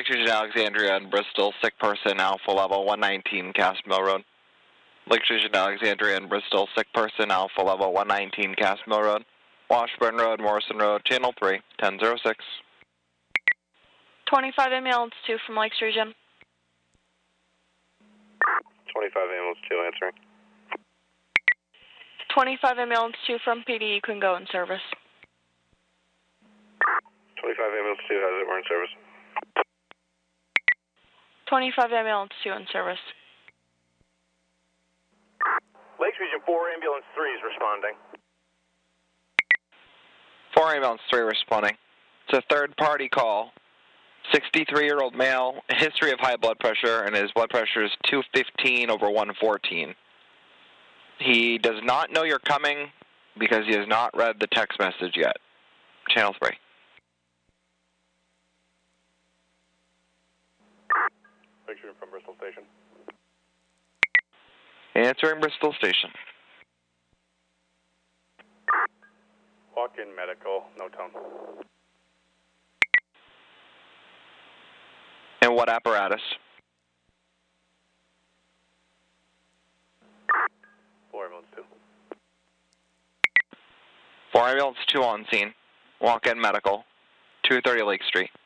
Lake Region Alexandria and Bristol, sick person, Alpha level 119, Cass Mill Road. Lake Region Alexandria and Bristol, sick person, Alpha level 119, Cass Mill Road. Washburn Road, Morrison Road, Channel 3, 1006. 25 ambulance 2 from Lakes Region. 25 ambulance 2 answering. 25 ambulance 2 from PD, you can go in service. 25 ambulance 2 has it, we're in service. 25 ambulance 2 in service. Lakes Region 4, ambulance 3 is responding. 4 ambulance 3 responding. It's a third-party call. 63-year-old male, history of high blood pressure, and his blood pressure is 215/114. He does not know you're coming because he has not read the text message yet. Channel 3. Picture from Bristol Station. Answering Bristol Station. Walk-in medical, no tone. And what apparatus? 4 ambulance 2. 4 ambulance 2 on scene. Walk-in medical. 230 Lake Street.